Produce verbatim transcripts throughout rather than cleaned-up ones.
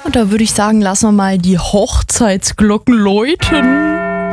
Und da würde ich sagen, lassen wir mal die Hochzeitsglocken läuten.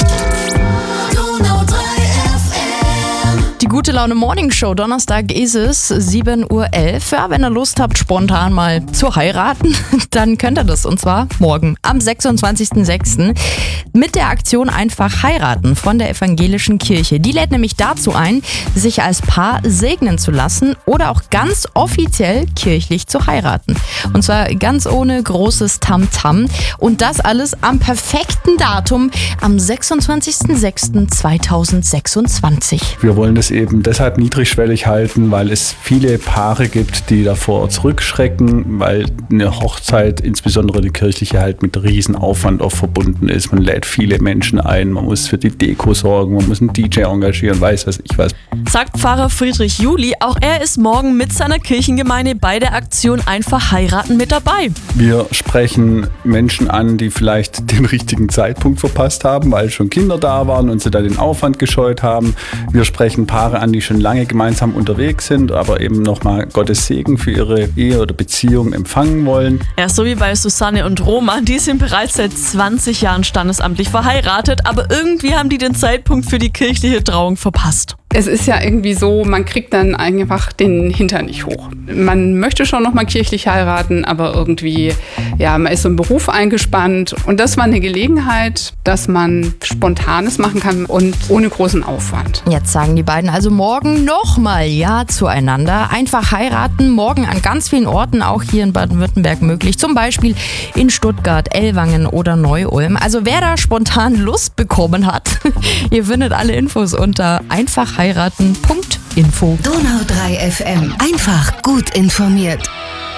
Die Gute Laune Morning Show, Donnerstag ist es, sieben Uhr elf. Ja, wenn ihr Lust habt, spontan mal zu heiraten, dann könnt ihr das. Und zwar morgen am sechsundzwanzigsten sechsten mit der Aktion Einfach heiraten von der Evangelischen Kirche. Die lädt nämlich dazu ein, sich als Paar segnen zu lassen oder auch ganz offiziell kirchlich zu heiraten. Und zwar ganz ohne großes Tamtam. Und das alles am perfekten Datum am sechsundzwanzigsten sechsten zweitausendsechsundzwanzig. Wir wollen das eben deshalb niedrigschwellig halten, weil es viele Paare gibt, die davor zurückschrecken, weil eine Hochzeit, insbesondere die kirchliche, halt mit Riesenaufwand auch verbunden ist. Man lädt viele Menschen ein, man muss für die Deko sorgen, man muss einen D J engagieren, weiß was ich was. Sagt Pfarrer Friedrich Juli, auch er ist morgen mit seiner Kirchengemeinde bei der Aktion Einfach heiraten mit dabei. Wir sprechen Menschen an, die vielleicht den richtigen Zeitpunkt verpasst haben, weil schon Kinder da waren und sie da den Aufwand gescheut haben. Wir sprechen Paare an, die schon lange gemeinsam unterwegs sind, aber eben nochmal Gottes Segen für ihre Ehe oder Beziehung empfangen wollen. Ja, so wie bei Susanne und Roman, die sind bereits seit zwanzig Jahren standesamtlich verheiratet, aber irgendwie haben die den Zeitpunkt für die kirchliche Trauung verpasst. Es ist ja irgendwie so, man kriegt dann einfach den Hintern nicht hoch. Man möchte schon noch mal kirchlich heiraten, aber irgendwie, ja, man ist so im Beruf eingespannt. Und das war eine Gelegenheit, dass man Spontanes machen kann und ohne großen Aufwand. Jetzt sagen die beiden also morgen nochmal Ja zueinander. Einfach heiraten, morgen an ganz vielen Orten, auch hier in Baden-Württemberg möglich. Zum Beispiel in Stuttgart, Ellwangen oder Neu-Ulm. Also wer da spontan Lust bekommen hat, ihr findet alle Infos unter einfachheiraten punkt info. Donau drei F M. Einfach gut informiert.